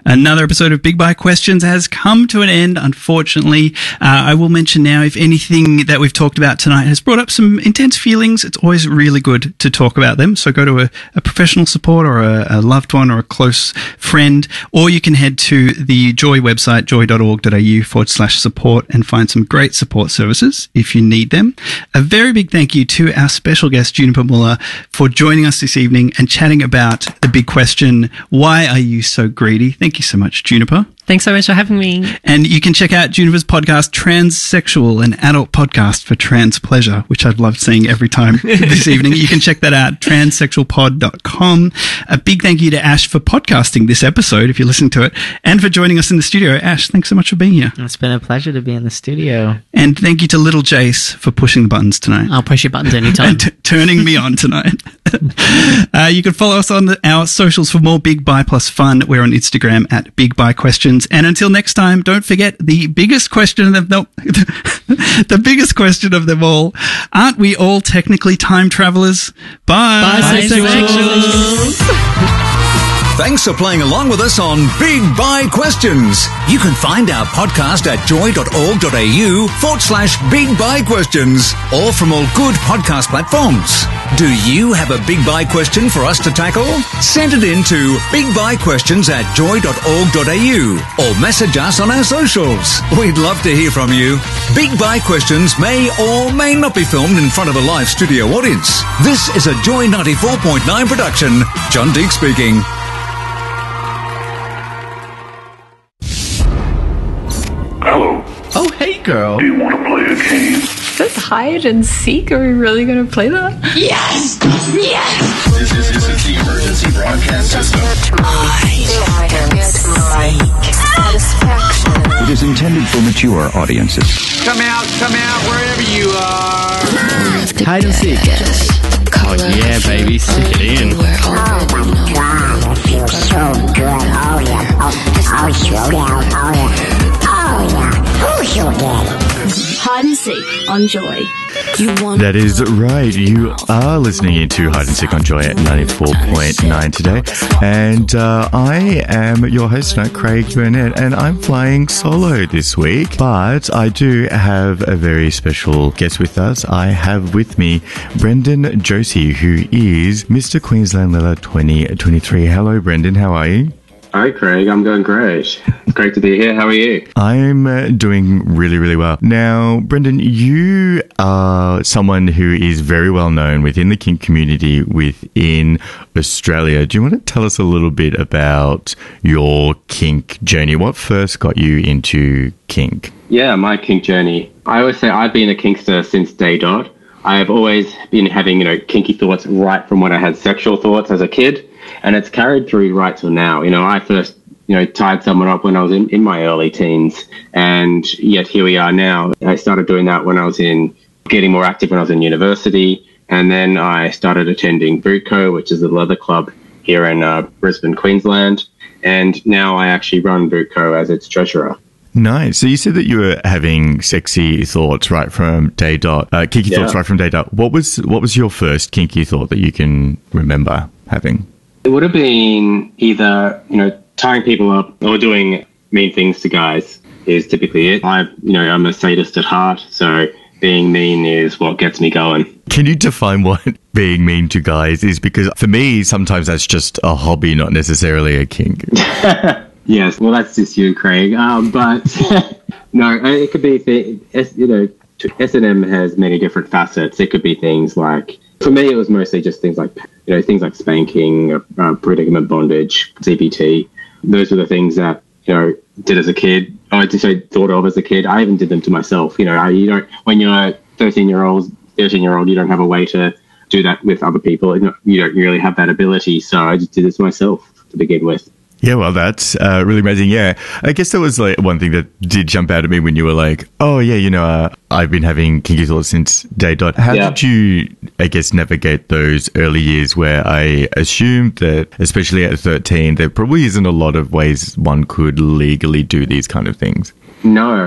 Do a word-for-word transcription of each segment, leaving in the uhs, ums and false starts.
Another episode of Big Bike Questions has come to an end, unfortunately. Uh, I will mention now, if anything that we've talked about tonight has brought up some intense feelings, it's always really good to talk about them. So go to a, a professional support or a, a loved one or a close friend, or you can head to the Joy website, joy.org.au forward slash support, and find some great support services if you need them. A very big thank you to our special guest, Juniper Muller, for joining us this evening and chatting about the big question, why are you so greedy? Thank you so much, Juniper. Thanks so much for having me. And you can check out Juniper's podcast, Transsexual, an adult podcast for trans pleasure, which I've loved seeing every time this evening. You can check that out, transsexual pod dot com. A big thank you to Ash for podcasting this episode, if you're listening to it, and for joining us in the studio. Ash, thanks so much for being here. It's been a pleasure to be in the studio. And thank you to little Jace for pushing the buttons tonight. I'll push your buttons anytime. And t- turning me on tonight. uh, you can follow us on the, our socials for more Big Buy Plus fun. We're on Instagram at Big Buy Questions. And until next time, don't forget the biggest question of them, the biggest question of them all. Aren't we all technically time travelers? Bye. Bisexuals. Thanks for playing along with us on Big Buy Questions. You can find our podcast at joy.org.au forward slash Big Buy Questions, or from all good podcast platforms. Do you have a Big Buy question for us to tackle? Send it in to bigbuyquestions at joy.org.au or message us on our socials. We'd love to hear from you. Big Buy Questions may or may not be filmed in front of a live studio audience. This is a Joy ninety-four point nine production. John Deek speaking. Hello. Oh, hey, girl. Do you want to play a game? That's hide and seek. Are we really going to play that? Yes! Yes! This is, this is the emergency broadcast system. Satisfaction. It is intended for mature audiences. Come out, come out, wherever you are. Hide and seek. Oh, yeah, baby. Stick it in. Oh, my God. It feels so good. Oh, yeah. Oh, oh slow down. Oh, yeah. Oh, yeah. Who's your daddy? Hide and Seek on Joy. You want that is right. You are listening into Hide and Seek on Joy at ninety-four point nine today. And uh, I am your host tonight, Craig Burnett, and I'm flying solo this week. But I do have a very special guest with us. I have with me Brendan Josie, who is Mister Queensland Lilla twenty twenty-three. Hello, Brendan. How are you? Hi, Craig. I'm going great. It's great to be here. How are you? I'm uh, doing really, really well. Now, Brendan, you are someone who is very well known within the kink community within Australia. Do you want to tell us a little bit about your kink journey? What first got you into kink? Yeah, my kink journey. I always say I've been a kinkster since day dot. I have always been having, you know, kinky thoughts right from when I had sexual thoughts as a kid. And it's carried through right till now. You know, I first, you know, tied someone up when I was in, in my early teens. And yet here we are now. I started doing that when I was in, getting more active when I was in university. And then I started attending Bootco, which is a leather club here in uh, Brisbane, Queensland. And now I actually run Bootco as its treasurer. Nice. So you said that you were having sexy thoughts right from day dot, uh, kinky Yeah. thoughts right from day dot. What was, what was your first kinky thought that you can remember having? It would have been either, you know, tying people up or doing mean things to guys is typically it. I, you know, I'm a sadist at heart, so being mean is what gets me going. Can you define what being mean to guys is? Because for me, sometimes that's just a hobby, not necessarily a kink. Yes, well, that's just you, Craig. Um, but no, it could be, th- you know, S and M has many different facets. It could be things like, for me, it was mostly just things like, you know, things like spanking, uh, predicament bondage, C P T. Those were the things that, you know, did as a kid. I just I thought of as a kid. I even did them to myself. You know, I, you don't, when you're thirteen year old, thirteen year old, you don't have a way to do that with other people. You don't really have that ability. So I just did this myself to begin with. Yeah, well, that's uh, really amazing. Yeah, I guess there was like one thing that did jump out at me when you were like, oh, yeah, you know, uh, I've been having kinky thoughts since day dot. How Yeah. did you, I guess, navigate those early years where I assumed that, especially at thirteen, there probably isn't a lot of ways one could legally do these kind of things? No.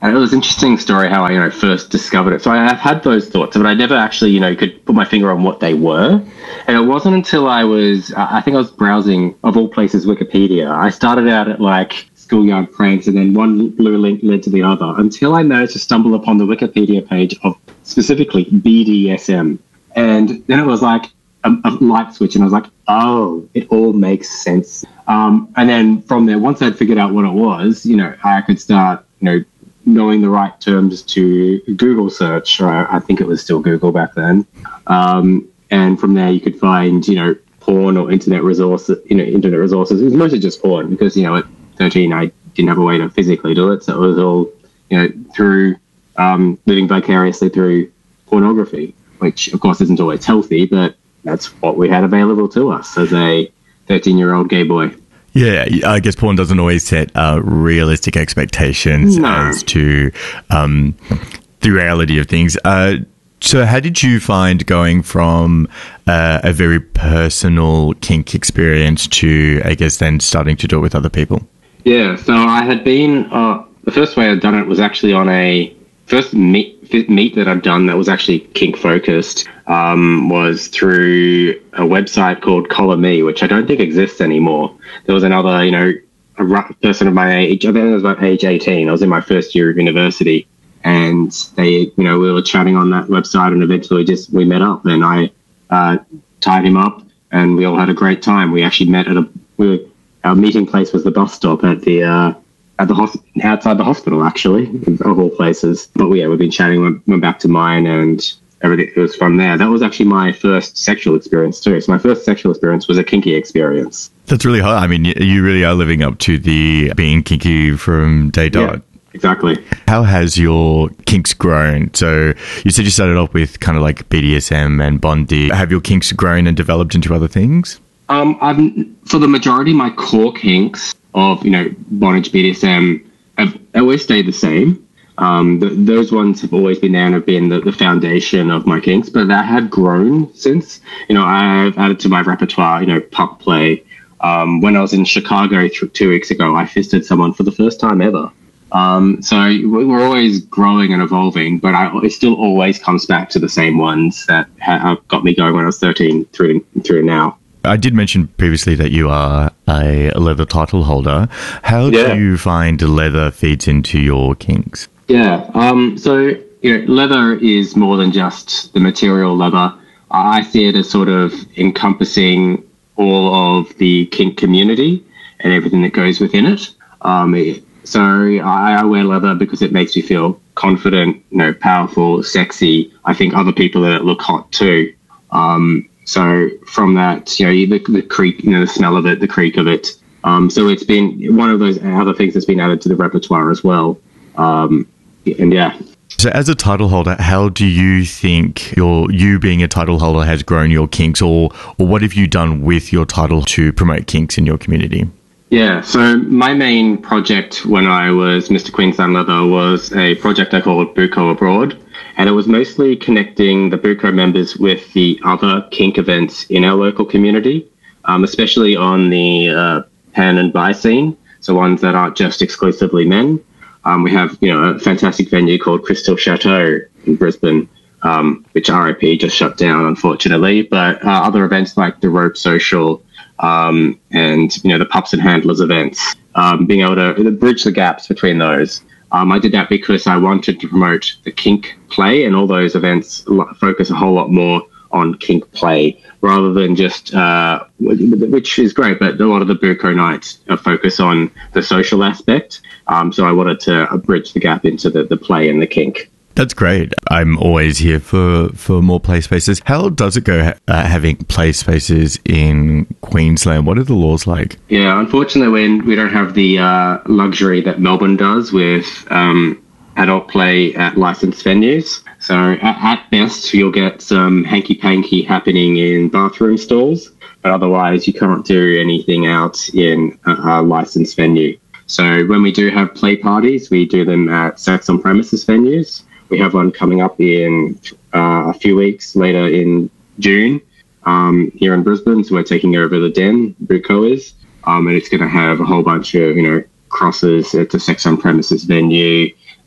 And it was an interesting story how I, you know, first discovered it. So I, I've had those thoughts, but I never actually, you know, could put my finger on what they were. And it wasn't until I was, I think I was browsing, of all places, Wikipedia. I started out at like schoolyard pranks, and then one blue link led to the other until I managed to stumble upon the Wikipedia page of specifically B D S M. And then it was like a, a light switch, and I was like, oh, it all makes sense. Um, and then from there, once I'd figured out what it was, you know, I could start, you know, knowing the right terms to Google search. Or I, I think it was still Google back then. Um, and from there, you could find, you know, porn or internet resources, you know, internet resources. It was mostly just porn because, you know, at thirteen, I didn't have a way to physically do it. So it was all, you know, through um, living vicariously through pornography, which, of course, isn't always healthy, but that's what we had available to us as a thirteen-year-old gay boy. Yeah, I guess porn doesn't always set uh, realistic expectations No. as to um, the reality of things. Uh, so how did you find going from uh, a very personal kink experience to, I guess, then starting to do it with other people? Yeah, so I had been, uh, the first way I'd done it was actually on a, first meet, meet that I'd done that was actually kink focused, um, was through a website called Collar Me, which I don't think exists anymore. There was another, you know, a rough person of my age, I think I was about age eighteen, I was in my first year of university, and they, you know, we were chatting on that website, and eventually just, we met up, and I uh, tied him up, and we all had a great time. We actually met at a, we were, our meeting place was the bus stop at the uh, at the hosp- outside the hospital, actually, of all places. But yeah, we've been chatting. Went, went back to mine, and everything. It was from there. That was actually my first sexual experience too. So my first sexual experience was a kinky experience. That's really hard. I mean, y- you really are living up to the being kinky from day dot. Yeah, exactly. How has your kinks grown? So you said you started off with kind of like B D S M and Bondi. Have your kinks grown and developed into other things? Um, I'm, for the majority, my core kinks of, you know, bondage, B D S M have always stayed the same. Um, the, those ones have always been there and have been the, the foundation of my kinks, but that had grown since. You know, I've added to my repertoire, you know, pup play. Um, when I was in Chicago th- two weeks ago, I fisted someone for the first time ever. Um, so we're always growing and evolving, but I, it still always comes back to the same ones that ha- got me going when I was thirteen through through now. I did mention previously that you are a leather title holder. How Yeah. do you find leather feeds into your kinks? Yeah, um, so you know, leather is more than just the material leather. I see it as sort of encompassing all of the kink community and everything that goes within it. Um, it so I, I wear leather because it makes me feel confident, you know, powerful, sexy. I think other people that look hot too. Um, So from that, you know, the, the creak, you know, the smell of it, the creak of it. Um, so it's been one of those other things that's been added to the repertoire as well. Um, and yeah. So as a title holder, how do you think your you being a title holder has grown your kinks, or or what have you done with your title to promote kinks in your community? Yeah, so my main project when I was Mister Queensland Leather was a project I called Buko Abroad. And it was mostly connecting the Buko members with the other kink events in our local community, um, especially on the uh, pan and bi scene, so ones that aren't just exclusively men. Um, we have, you know, a fantastic venue called Crystal Chateau in Brisbane, um, which R I P just shut down, unfortunately. But uh, other events like the Rope Social um, and, you know, the Pups and Handlers events, um, being able to bridge the gaps between those. Um, I did that because I wanted to promote the kink play, and all those events focus a whole lot more on kink play rather than just, uh, which is great, but a lot of the Buko nights focus on the social aspect. Um, so I wanted to bridge the gap into the, the play and the kink. That's great. I'm always here for, for more play spaces. How does it go uh, having play spaces in Queensland? What are the laws like? Yeah, unfortunately, when we don't have the uh, luxury that Melbourne does with um, adult play at licensed venues. So at, at best, you'll get some hanky-panky happening in bathroom stalls, but otherwise you can't do anything out in a, a licensed venue. So when we do have play parties, we do them at sex on premises venues. We have one coming up in uh, a few weeks later in June um, here in Brisbane. So we're taking over the Den, Buko is, um, and it's going to have a whole bunch of, you know, crosses. It's a sex on premises venue.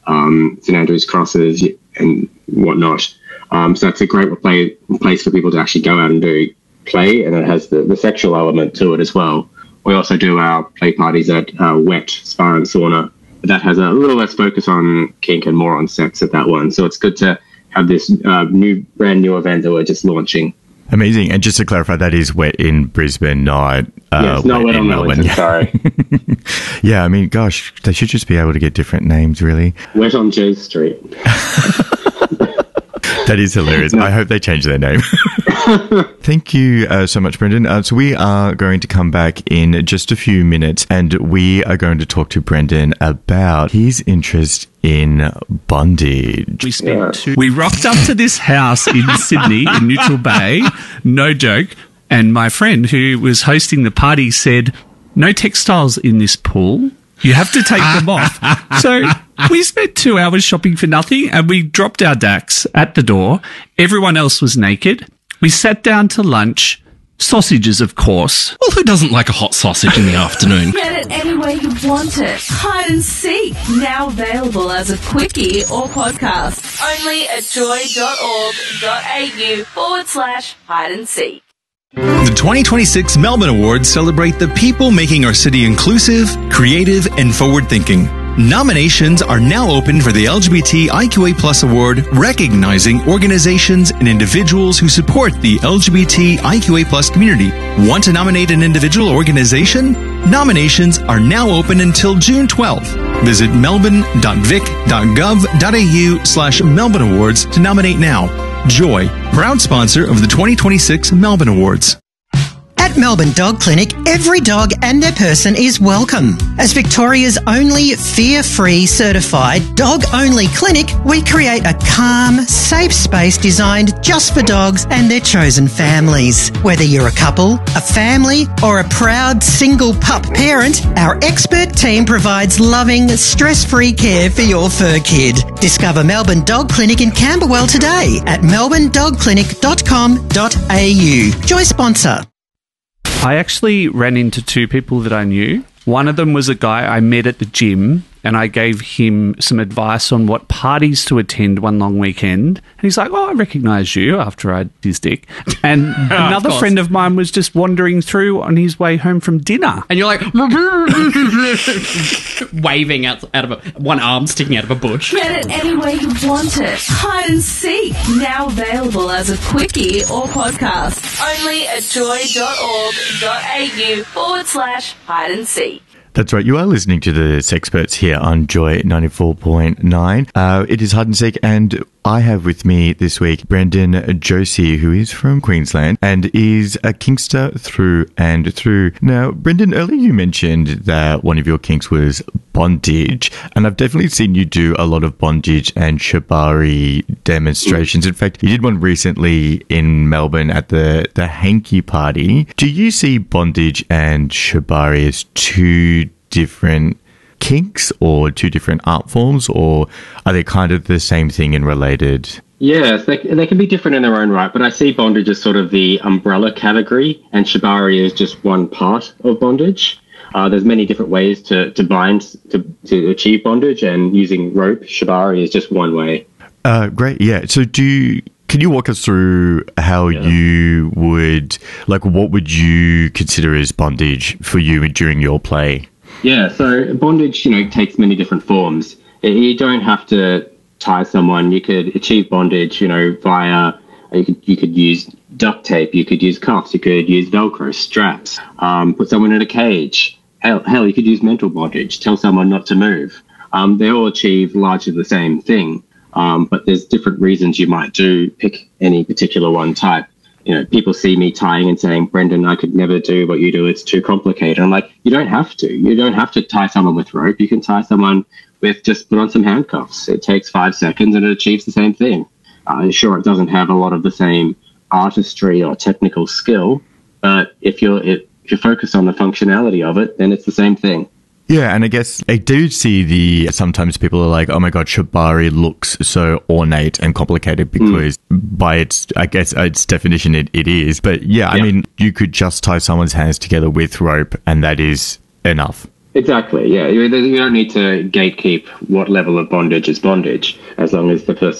um, Saint Andrew's crosses and whatnot. Um, so it's a great play, place for people to actually go out and do play, and it has the, the sexual element to it as well. We also do our play parties at uh, Wet Spa and Sauna. That has a little less focus on kink and more on sex at that one. So it's good to have this uh, new, brand new event that we're just launching. Amazing. And just to clarify, that is Wet in Brisbane, not uh, yes, not Wet, Wet in Melbourne. Melbourne. Sorry. Yeah, I mean, gosh, they should just be able to get different names, really. Wet on J Street. That is hilarious. I hope they change their name. Thank you uh, so much, Brendan. Uh, so we are going to come back in just a few minutes, and we are going to talk to Brendan about his interest in bondage. We spent yeah. two- We rocked up to this house in Sydney, in Neutral Bay, no joke, and my friend who was hosting the party said, no textiles in this pool. You have to take them off. So we spent two hours shopping for nothing, and we dropped our D A Cs at the door. Everyone else was naked. We sat down to lunch. Sausages, of course. Well, who doesn't like a hot sausage in the afternoon? Get it any way you want it. Hide and Seek, now available as a quickie or podcast. Only at joy.org.au forward slash hide and seek. The twenty twenty-six Melbourne Awards celebrate the people making our city inclusive, creative, and forward-thinking. Nominations are now open for the L G B T I Q A plus Award, recognizing organizations and individuals who support the L G B T I Q A plus community. Want to nominate an individual or organization? Nominations are now open until June twelfth. Visit melbourne.vic.gov.au slash Melbourne Awards to nominate now. Joy, proud sponsor of the twenty twenty-six Melbourne Awards. At Melbourne Dog Clinic, every dog and their person is welcome. As Victoria's only fear-free certified dog-only clinic, we create a calm, safe space designed just for dogs and their chosen families. Whether you're a couple, a family, or a proud single pup parent, our expert team provides loving, stress-free care for your fur kid. Discover Melbourne Dog Clinic in Camberwell today at melbourne dog clinic dot com dot a u. Joy sponsor. I actually ran into two people that I knew. One of them was a guy I met at the gym, and I gave him some advice on what parties to attend one long weekend. And he's like, oh, I recognise you, after I did his dick. And another of friend of mine was just wandering through on his way home from dinner. And you're like, waving out, out of a, one arm sticking out of a bush. Get it any way you want it. Hide and Seek, now available as a quickie or podcast. Only at joy.org.au forward slash hide and seek. That's right. You are listening to the Sexperts here on Joy ninety-four point nine. Uh, it is Hide and Seek, and I have with me this week Brendan Josie, who is from Queensland and is a kinkster through and through. Now, Brendan, earlier you mentioned that one of your kinks was bondage, and I've definitely seen you do a lot of bondage and shibari demonstrations. In fact, you did one recently in Melbourne at the, the Hanky Party. Do you see bondage and shibari as two different kinks or two different art forms, or are they kind of the same thing and related? Yes, they, they can be different in their own right, but I see bondage as sort of the umbrella category, and shibari is just one part of bondage. Uh, there's many different ways to, to bind, to, to achieve bondage, and using rope, shibari is just one way. Uh, great, yeah. So do you... Can you walk us through how yeah. you would, like, what would you consider as bondage for you during your play? Yeah, so bondage, you know, takes many different forms. You don't have to tie someone. You could achieve bondage, you know, via, you could, you could use duct tape, you could use cuffs, you could use Velcro, straps, um, put someone in a cage. Hell, hell, you could use mental bondage, tell someone not to move. Um, they all achieve largely the same thing. Um, but there's different reasons you might do pick any particular one type. You know, people see me tying and saying, Brendan, I could never do what you do. It's too complicated. I'm like, you don't have to. You don't have to tie someone with rope. You can tie someone with just put on some handcuffs. It takes five seconds and it achieves the same thing. Uh, sure, it doesn't have a lot of the same artistry or technical skill, but if you're, if you're focused on the functionality of it, then it's the same thing. Yeah, and I guess I do see the, sometimes people are like, oh my God, shibari looks so ornate and complicated because mm. by its, I guess, its definition, it, it is. But yeah, yeah, I mean, you could just tie someone's hands together with rope and that is enough. Exactly, yeah. You, you don't need to gatekeep what level of bondage is bondage, as long as the person